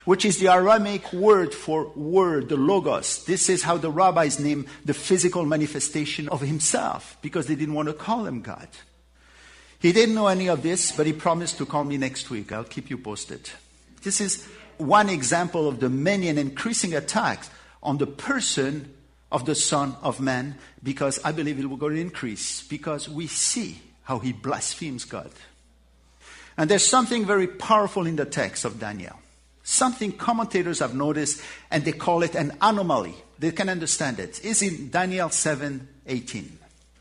which is the Aramaic word for word, the logos. This is how the rabbis name the physical manifestation of himself, because they didn't want to call him God. He didn't know any of this, but he promised to call me next week. I'll keep you posted. This is one example of the many and increasing attacks on the person of the Son of Man, because I believe it will go to increase, because we see how he blasphemes God. And there's something very powerful in the text of Daniel. Something commentators have noticed, and they call it an anomaly. They can understand it. It's in Daniel 7:18.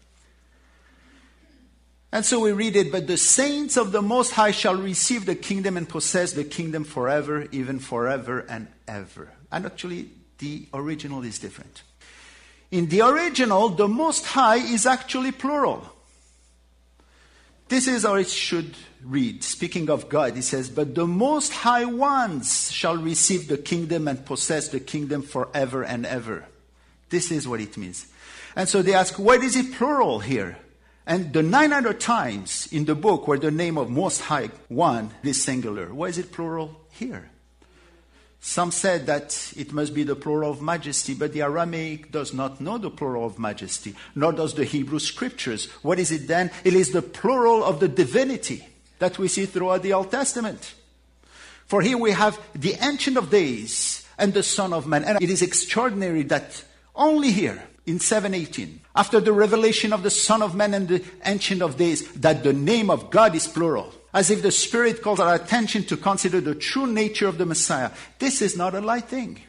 And so we read it, but the saints of the Most High shall receive the kingdom and possess the kingdom forever, even forever and ever. And actually, the original is different. In the original, the Most High is actually plural. This is how it should read. Speaking of God, he says, but the Most High ones shall receive the kingdom and possess the kingdom forever and ever. This is what it means. And so they ask, why is it plural here? And the 900 times in the book where the name of Most High One is singular, why is it plural here? Some said that it must be the plural of majesty, but the Aramaic does not know the plural of majesty, nor does the Hebrew scriptures. What is it then? It is the plural of the divinity that we see throughout the Old Testament. For here we have the Ancient of Days and the Son of Man. And it is extraordinary that only here, in 7:18, after the revelation of the Son of Man and the Ancient of Days, that the name of God is plural. As if the Spirit calls our attention to consider the true nature of the Messiah. This is not a light thing.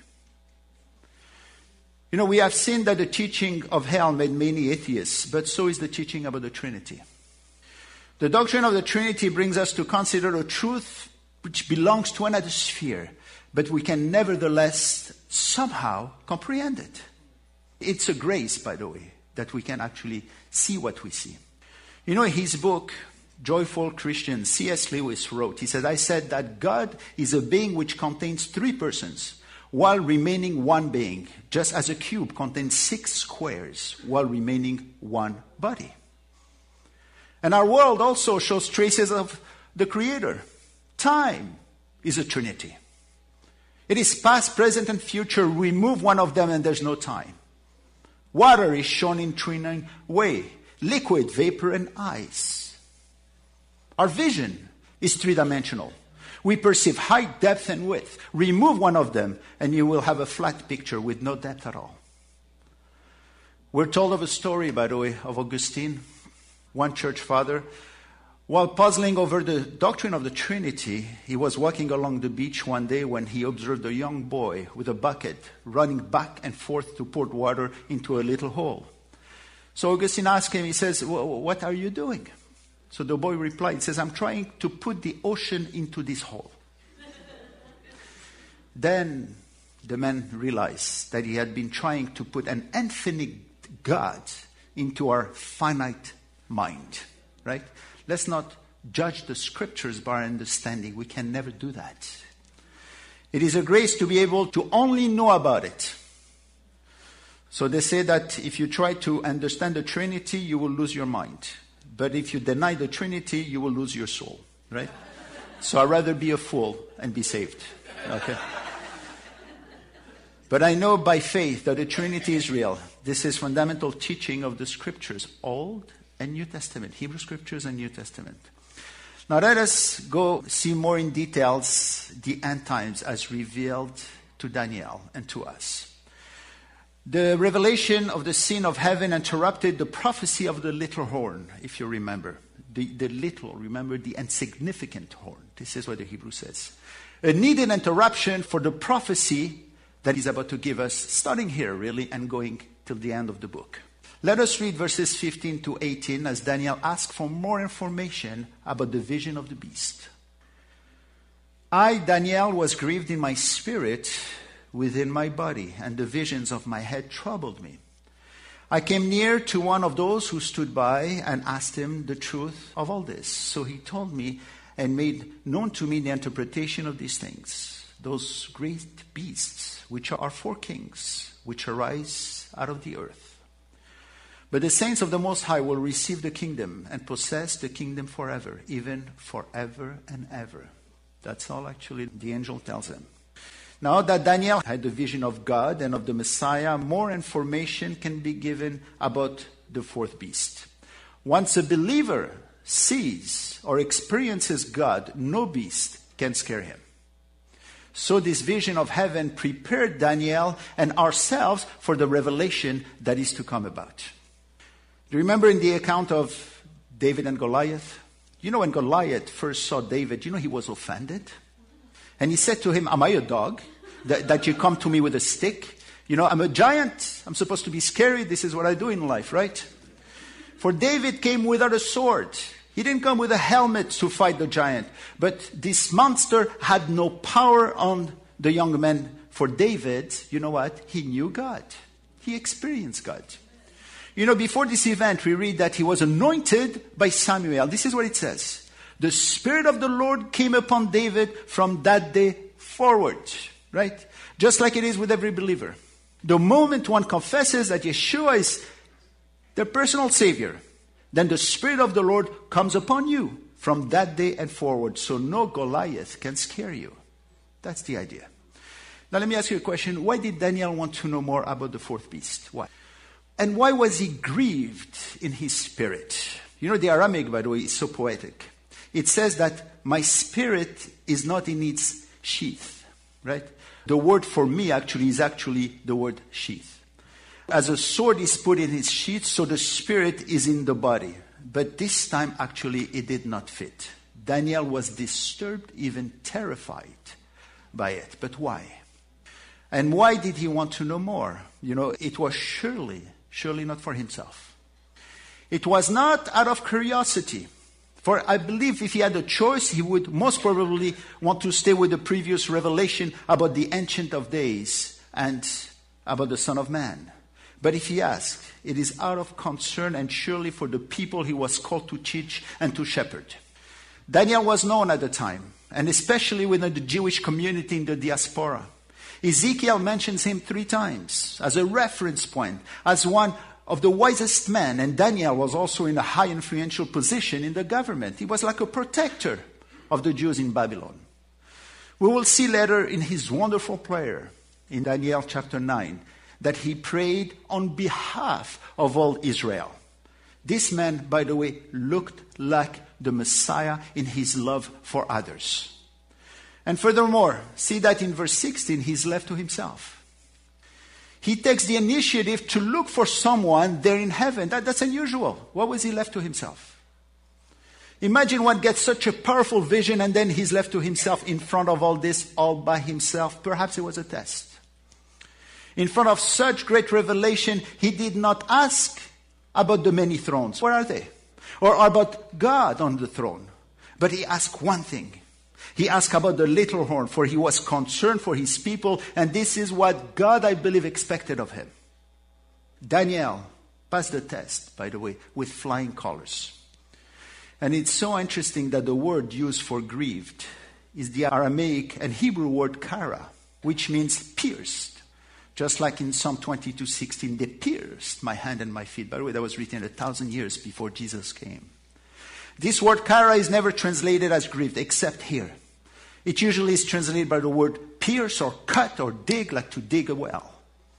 You know, we have seen that the teaching of hell made many atheists, but so is the teaching about the Trinity. The doctrine of the Trinity brings us to consider a truth which belongs to another sphere, but we can nevertheless somehow comprehend it. It's a grace, by the way, that we can actually see what we see. You know, his book, Joyful Christian, C.S. Lewis wrote, he said, I said that God is a being which contains three persons, while remaining one being, just as a cube contains 6 squares, while remaining one body. And our world also shows traces of the Creator. Time is a trinity. It is past, present, and future. Remove one of them and there's no time. Water is shown in three ways: liquid, vapor, and ice. Our vision is three-dimensional. We perceive height, depth, and width. Remove one of them and you will have a flat picture with no depth at all. We're told of a story, by the way, of Augustine, one church father. While puzzling over the doctrine of the Trinity, he was walking along the beach one day when he observed a young boy with a bucket running back and forth to pour water into a little hole. So Augustine asked him, he says, what are you doing? So the boy replied, he says, I'm trying to put the ocean into this hole. Then the man realized that he had been trying to put an infinite God into our finite mind, right? Let's not judge the scriptures by our understanding. We can never do that. It is a grace to be able to only know about it. So they say that if you try to understand the Trinity, you will lose your mind. But if you deny the Trinity, you will lose your soul, right? So I'd rather be a fool and be saved, okay? But I know by faith that the Trinity is real. This is fundamental teaching of the scriptures, Old and New Testament, Hebrew scriptures and New Testament. Now let us go see more in details the end times as revealed to Daniel and to us. The revelation of the scene of heaven interrupted the prophecy of the little horn, if you remember. The little, remember the insignificant horn. This is what the Hebrew says. A needed interruption for the prophecy that he's about to give us, starting here really and going till the end of the book. Let us read verses 15 to 18 as Daniel asks for more information about the vision of the beast. I, Daniel, was grieved in my spirit within my body, and the visions of my head troubled me. I came near to one of those who stood by and asked him the truth of all this. So he told me and made known to me the interpretation of these things. Those great beasts, which are 4 kings, which arise out of the earth. But the saints of the Most High will receive the kingdom and possess the kingdom forever, even forever and ever. That's all actually the angel tells them. Now that Daniel had the vision of God and of the Messiah, more information can be given about the fourth beast. Once a believer sees or experiences God, no beast can scare him. So this vision of heaven prepared Daniel and ourselves for the revelation that is to come about. Do you remember in the account of David and Goliath? You know, when Goliath first saw David, he was offended. And he said to him, am I a dog that you come to me with a stick? I'm a giant. I'm supposed to be scary. This is what I do in life, right? For David came without a sword. He didn't come with a helmet to fight the giant. But this monster had no power on the young man. For David, you know what? He knew God. He experienced God. Before this event, we read that he was anointed by Samuel. This is what it says. The Spirit of the Lord came upon David from that day forward. Right? Just like it is with every believer. The moment one confesses that Yeshua is their personal Savior, then the Spirit of the Lord comes upon you from that day and forward. So no Goliath can scare you. That's the idea. Now let me ask you a question. Why did Daniel want to know more about the fourth beast? Why? And why was he grieved in his spirit? The Aramaic, by the way, is so poetic. It says that my spirit is not in its sheath, right? The word for me is actually the word sheath. As a sword is put in its sheath, so the spirit is in the body. But this time, actually, it did not fit. Daniel was disturbed, even terrified by it. But why? And why did he want to know more? It was surely not for himself. It was not out of curiosity. For I believe if he had a choice, he would most probably want to stay with the previous revelation about the Ancient of Days and about the Son of Man. But if he asked, it is out of concern and surely for the people he was called to teach and to shepherd. Daniel was known at the time, and especially within the Jewish community in the diaspora. Ezekiel mentions him 3 times as a reference point, as one of the wisest men, and Daniel was also in a high influential position in the government. He was like a protector of the Jews in Babylon. We will see later in his wonderful prayer in Daniel chapter 9 that he prayed on behalf of all Israel. This man, by the way, looked like the Messiah in his love for others. And furthermore, see that in verse 16, he's left to himself. He takes the initiative to look for someone there in heaven. That's unusual. Why was he left to himself? Imagine one gets such a powerful vision and then he's left to himself in front of all this, all by himself. Perhaps it was a test. In front of such great revelation, he did not ask about the many thrones. Where are they? Or about God on the throne. But he asked one thing. He asked about the little horn, for he was concerned for his people, and this is what God, I believe, expected of him. Daniel passed the test, by the way, with flying colors. And it's so interesting that the word used for grieved is the Aramaic and Hebrew word kara, which means pierced. Just like in Psalm 22:16, they pierced my hand and my feet. By the way, that was written 1,000 years before Jesus came. This word kara is never translated as grieved, except here. It usually is translated by the word pierce or cut or dig, like to dig a well.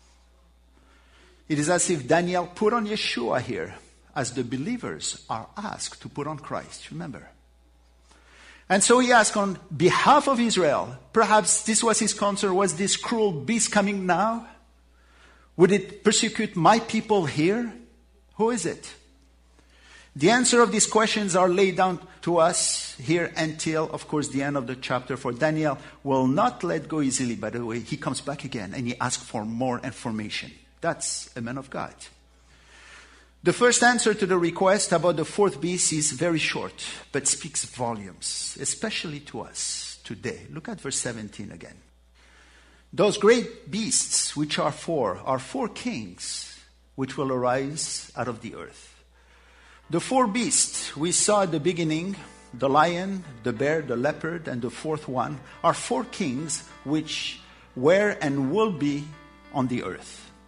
It is as if Daniel put on Yeshua here, as the believers are asked to put on Christ, remember. And so he asked on behalf of Israel, perhaps this was his concern, was this cruel beast coming now? Would it persecute my people here? Who is it? The answer of these questions are laid down to us here until, of course, the end of the chapter. For Daniel will not let go easily, by the way. He comes back again and he asks for more information. That's a man of God. The first answer to the request about the fourth beast is very short, but speaks volumes, especially to us today. Look at verse 17 again. Those great beasts, which are 4 kings, which will arise out of the earth. The 4 beasts we saw at the beginning, the lion, the bear, the leopard, and the 4th one, are 4 kings which were and will be on the earth.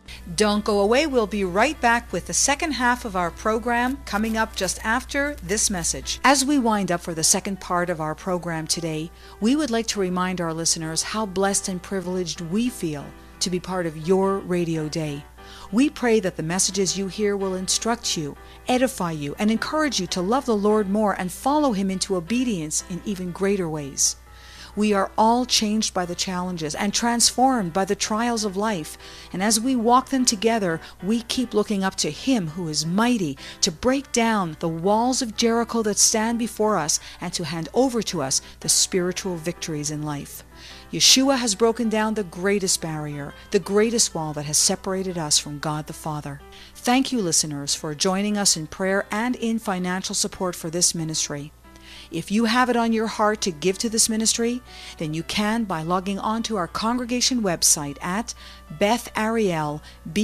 Don't go away. We'll be right back with the second half of our program coming up just after this message. As we wind up for the second part of our program today, we would like to remind our listeners how blessed and privileged we feel to be part of your radio day. We pray that the messages you hear will instruct you, edify you, and encourage you to love the Lord more and follow Him into obedience in even greater ways. We are all changed by the challenges and transformed by the trials of life. And as we walk them together, we keep looking up to Him who is mighty to break down the walls of Jericho that stand before us and to hand over to us the spiritual victories in life. Yeshua has broken down the greatest barrier, the greatest wall that has separated us from God the Father. Thank you, listeners, for joining us in prayer and in financial support for this ministry. If you have it on your heart to give to this ministry, then you can by logging on to our congregation website at Bethariel,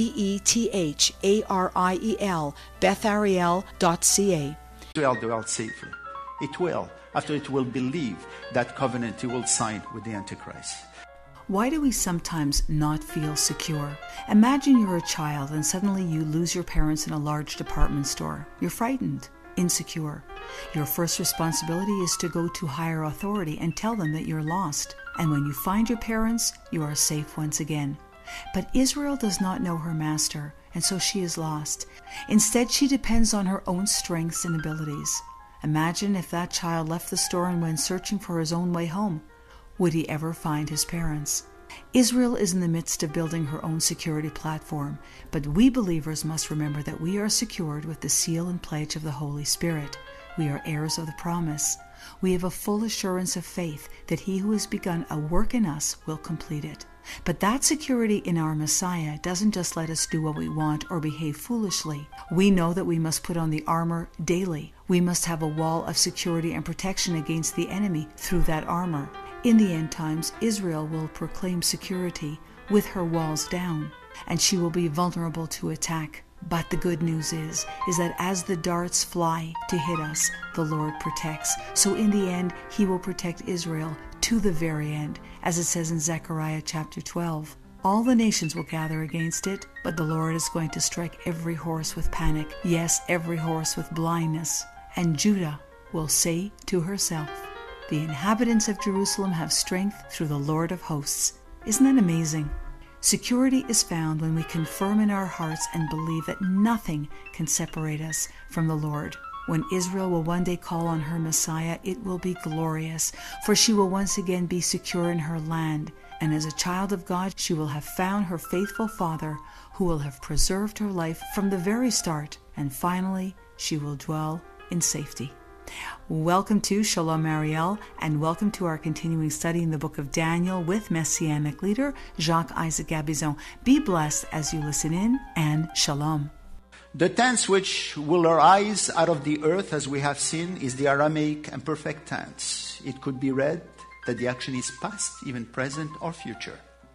Bethariel, Bethariel.ca. It will dwell safely. It will. After it will believe that covenant it will sign with the Antichrist. Why do we sometimes not feel secure? Imagine you're a child and suddenly you lose your parents in a large department store. You're frightened, insecure. Your first responsibility is to go to higher authority and tell them that you're lost. And when you find your parents, you are safe once again. But Israel does not know her master, and so she is lost. Instead, she depends on her own strengths and abilities. Imagine if that child left the store and went searching for his own way home. Would he ever find his parents? Israel is in the midst of building her own security platform, but we believers must remember that we are secured with the seal and pledge of the Holy Spirit. We are heirs of the promise. We have a full assurance of faith that He who has begun a work in us will complete it. But that security in our Messiah doesn't just let us do what we want or behave foolishly. We know that we must put on the armor daily. We must have a wall of security and protection against the enemy through that armor. In the end times, Israel will proclaim security with her walls down, and she will be vulnerable to attack. But the good news is that as the darts fly to hit us, the Lord protects. So in the end, He will protect Israel to the very end, as it says in Zechariah chapter 12. All the nations will gather against it, but the Lord is going to strike every horse with panic, yes, every horse with blindness. And Judah will say to herself, "The inhabitants of Jerusalem have strength through the Lord of hosts." Isn't that amazing? Security is found when we confirm in our hearts and believe that nothing can separate us from the Lord. When Israel will one day call on her Messiah, it will be glorious, for she will once again be secure in her land. And as a child of God, she will have found her faithful Father, who will have preserved her life from the very start. And finally, she will dwell in safety. Welcome to Shalom Ariel, and welcome to our continuing study in the book of Daniel with Messianic leader Jacques Isaac Gabizon. Be blessed as you listen in, and Shalom. The tense which will arise out of the earth, as we have seen, is the Aramaic and perfect tense. It could be read that the action is past, even present, or future.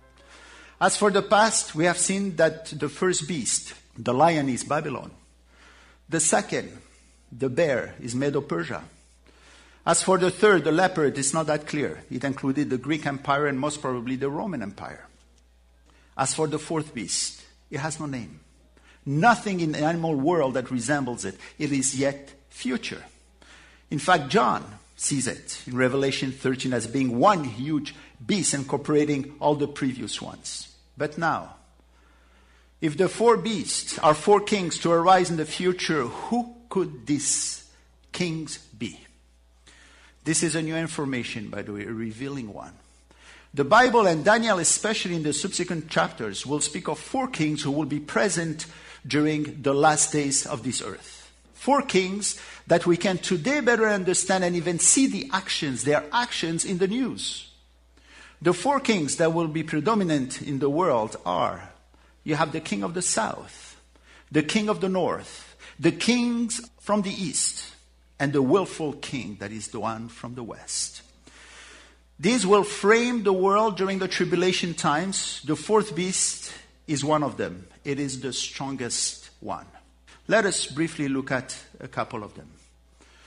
As for the past, we have seen that the first beast, the lion, is Babylon. The second, the bear, is Medo-Persia. As for the third, the leopard, it's not that clear. It included the Greek Empire and most probably the Roman Empire. As for the fourth beast, it has no name. Nothing in the animal world that resembles it. It is yet future. In fact, John sees it in Revelation 13 as being one huge beast incorporating all the previous ones. But now, if the four beasts are four kings to arise in the future, who could these kings be? This is a new information, by the way, a revealing one. The Bible, and Daniel especially in the subsequent chapters, will speak of four kings who will be present during the last days of this earth. Four kings that we can today better understand and even see the actions, their actions in the news. The four kings that will be predominant in the world are, you have the king of the south, the king of the north, the kings from the east, and the willful king that is the one from the west. These will frame the world during the tribulation times. The fourth beast is one of them. It is the strongest one. Let us briefly look at a couple of them.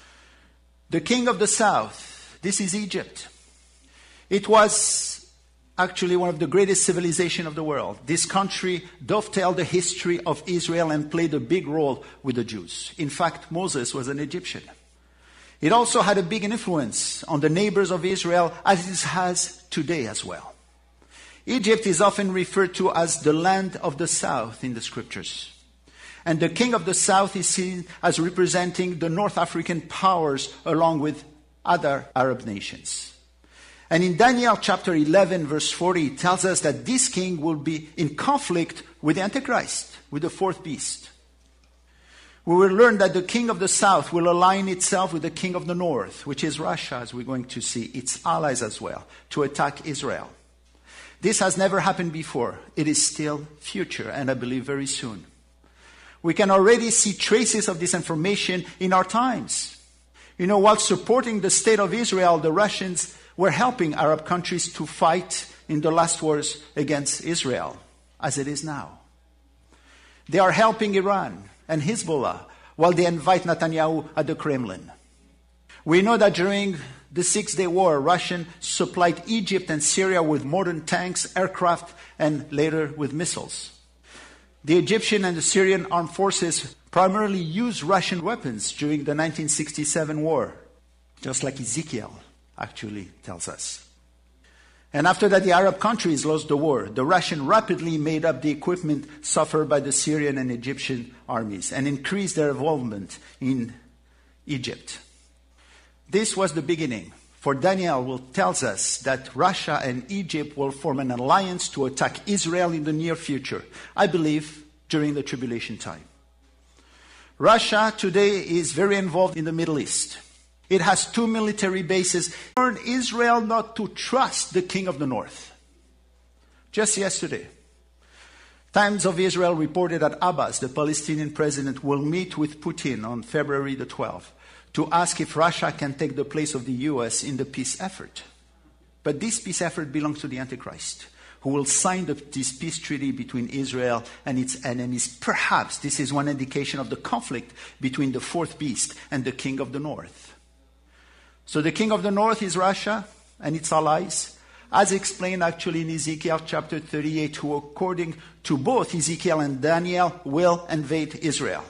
The king of the south, this is Egypt. It was actually one of the greatest civilizations of the world. This country dovetailed the history of Israel and played a big role with the Jews. In fact, Moses was an Egyptian. It also had a big influence on the neighbors of Israel, as it has today as well. Egypt is often referred to as the land of the south in the scriptures. And the king of the south is seen as representing the North African powers along with other Arab nations. And in Daniel chapter 11, verse 40, it tells us that this king will be in conflict with the Antichrist, with the fourth beast. We will learn that the king of the south will align itself with the king of the north, which is Russia, as we're going to see, its allies as well, to attack Israel. This has never happened before. It is still future, and I believe very soon. We can already see traces of this information in our times. You know, while supporting the state of Israel, the Russians were helping Arab countries to fight in the last wars against Israel, as it is now. They are helping Iran and Hezbollah while they invite Netanyahu at the Kremlin. We know that during the Six-Day War, Russia supplied Egypt and Syria with modern tanks, aircraft, and later with missiles. The Egyptian and the Syrian armed forces primarily used Russian weapons during the 1967 war, just like Ezekiel actually tells us. And after that, the Arab countries lost the war. The Russians rapidly made up the equipment suffered by the Syrian and Egyptian armies and increased their involvement in Egypt. This was the beginning. For Daniel tells us that Russia and Egypt will form an alliance to attack Israel in the near future. I believe during the tribulation time. Russia today is very involved in the Middle East. It has 2 military bases. Warned Israel not to trust the king of the north. Just yesterday, Times of Israel reported that Abbas, the Palestinian president, will meet with Putin on February the 12th to ask if Russia can take the place of the U.S. in the peace effort. But this peace effort belongs to the Antichrist, who will sign this peace treaty between Israel and its enemies. Perhaps this is one indication of the conflict between the fourth beast and the king of the north. So the king of the north is Russia and its allies, as explained actually in Ezekiel chapter 38, who according to both Ezekiel and Daniel will invade Israel.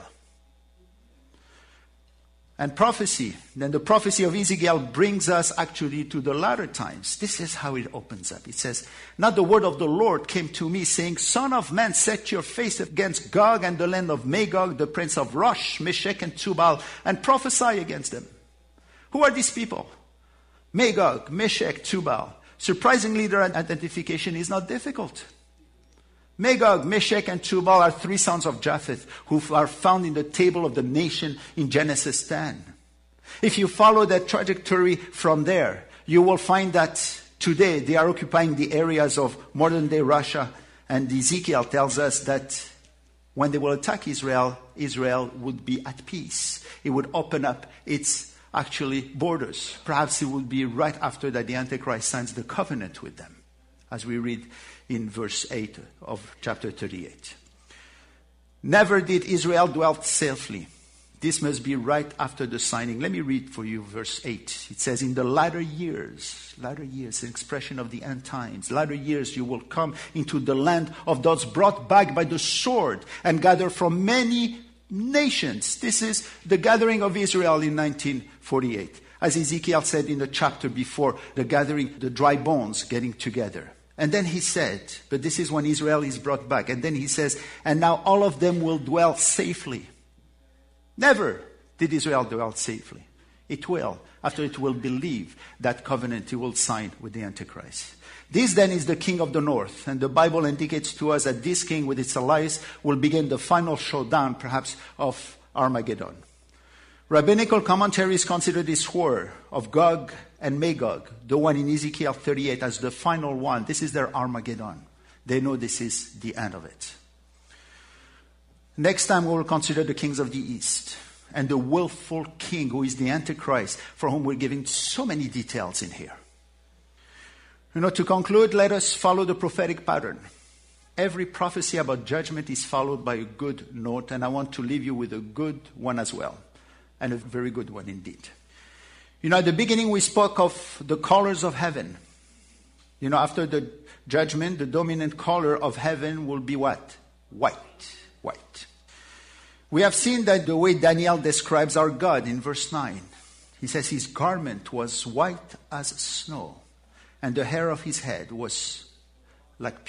And prophecy, then the prophecy of Ezekiel brings us actually to the latter times. This is how it opens up. It says, "Now the word of the Lord came to me, saying, Son of man, set your face against Gog and the land of Magog, the prince of Rosh, Meshech, and Tubal, and prophesy against them." Who are these people? Magog, Meshech, Tubal. Surprisingly, their identification is not difficult. Magog, Meshech, and Tubal are 3 sons of Japheth who are found in the table of the nation in Genesis 10. If you follow that trajectory from there, you will find that today they are occupying the areas of modern-day Russia, and Ezekiel tells us that when they will attack Israel, Israel would be at peace. It would open up its actually borders. Perhaps it would be right after that the Antichrist signs the covenant with them, as we read in verse 8 of chapter 38. Never did Israel dwell safely. This must be right after the signing. Let me read for you verse 8. It says, "In the latter years, an expression of the end times, latter years you will come into the land of those brought back by the sword and gather from many nations." This is the gathering of Israel in 1948. As Ezekiel said in the chapter before, the gathering, the dry bones getting together. And then he said, but this is when Israel is brought back. And then he says, "And now all of them will dwell safely." Never did Israel dwell safely. It will, after it will believe that covenant it will sign with the Antichrist. This then is the king of the north. And the Bible indicates to us that this king with its allies will begin the final showdown, perhaps, of Armageddon. Rabbinical commentaries consider this war of Gog and Magog, the one in Ezekiel 38, as the final one. This is their Armageddon. They know this is the end of it. Next time we will consider the kings of the east and the willful king who is the Antichrist, for whom we're giving so many details in here. You know, to conclude, let us follow the prophetic pattern. Every prophecy about judgment is followed by a good note, and I want to leave you with a good one as well, and a very good one indeed. You know, at the beginning we spoke of the colors of heaven. You know, after the judgment, the dominant color of heaven will be what? White. White. We have seen that the way Daniel describes our God in verse 9. He says his garment was white as snow, and the hair of his head was like